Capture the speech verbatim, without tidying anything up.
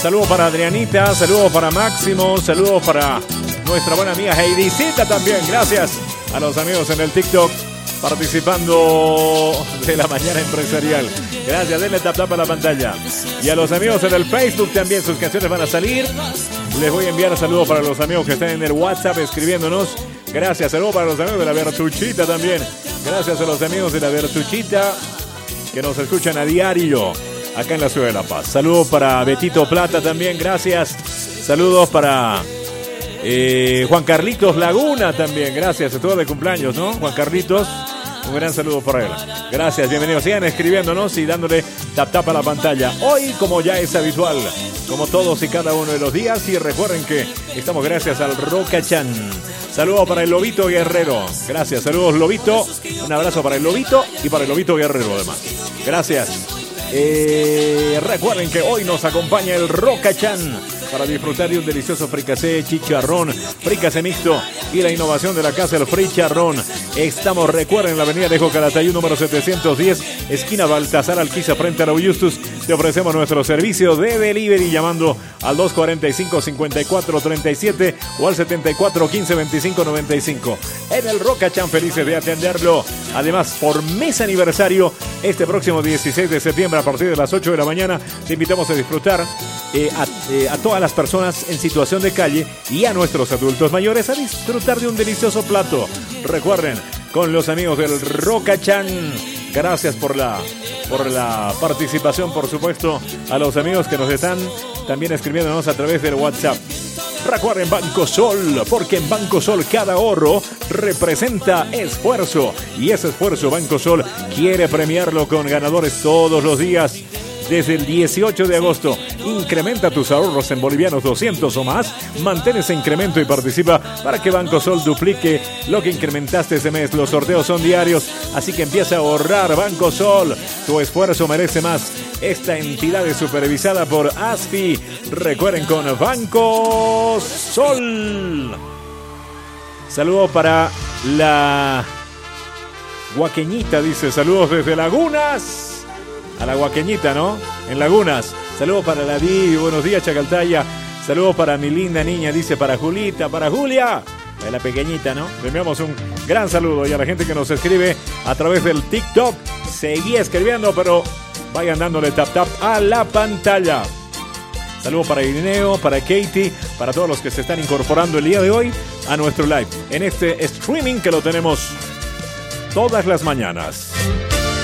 Saludos para Adrianita, saludos para Máximo, saludos para nuestra buena amiga Heidicita también. Gracias a los amigos en el TikTok participando de la mañana empresarial. Gracias, denle tap tap a la pantalla. Y a los amigos en el Facebook también, sus canciones van a salir. Les voy a enviar saludos para los amigos que están en el WhatsApp escribiéndonos. Gracias, saludos para los amigos de la Bertuchita también. Gracias a los amigos de la Bertuchita que nos escuchan a diario acá en la ciudad de La Paz. Saludos para Betito Plata también, gracias. Saludos para eh, Juan Carlitos Laguna también, gracias. Estuvo de cumpleaños, ¿no? Juan Carlitos, un gran saludo para él. Gracias, bienvenidos. Sigan escribiéndonos y dándole tap tap a la pantalla. Hoy, como ya es habitual, como todos y cada uno de los días, y recuerden que estamos gracias al Rocachan. Saludos para el Lobito Guerrero. Gracias, saludos Lobito. Un abrazo para el Lobito y para el Lobito Guerrero además. Gracias. Eh, recuerden que hoy nos acompaña el Rocachan para disfrutar de un delicioso fricasé chicharrón, fricasé mixto y la innovación de la casa del fricharrón. Estamos, recuerden, en la avenida Alejo Calatayud número setecientos diez, esquina Baltasar Alquiza, frente a la Augustus. Te ofrecemos nuestro servicio de delivery llamando al dos cuarenta y cinco, cincuenta y cuatro treinta y siete o al setenta y cuatro, quince, veinticinco, noventa y cinco. En el Rocachan, felices de atenderlo. Además, por mes aniversario, este próximo dieciséis de septiembre a partir de las ocho de la mañana, te invitamos a disfrutar eh, a, eh, a todas las personas en situación de calle y a nuestros adultos mayores a disfrutar de un delicioso plato. Recuerden, con los amigos del Rocachan. Gracias por la, por la participación, por supuesto, a los amigos que nos están también escribiéndonos a través del WhatsApp. Recuerden Banco Sol, porque en Banco Sol cada ahorro representa esfuerzo. Y ese esfuerzo Banco Sol quiere premiarlo con ganadores todos los días. Desde el dieciocho de agosto, incrementa tus ahorros en bolivianos doscientos o más, mantén ese incremento y participa para que Banco Sol duplique lo que incrementaste ese mes. Los sorteos son diarios, así que empieza a ahorrar. Banco Sol, tu esfuerzo merece más. Esta entidad es supervisada por A S F I. Recuerden, con Banco Sol. Saludos para la Guaqueñita, dice, saludos desde Lagunas. A la Guaqueñita, ¿no? En Lagunas. Saludos para la Di, buenos días Chacaltaya. Saludos para mi linda niña, dice, para Julita, para Julia. De la pequeñita, ¿no? Le enviamos un gran saludo y a la gente que nos escribe a través del TikTok. Seguí escribiendo, pero vayan dándole tap tap a la pantalla. Saludos para Irineo, para Katie, para todos los que se están incorporando el día de hoy a nuestro live. En este streaming que lo tenemos todas las mañanas.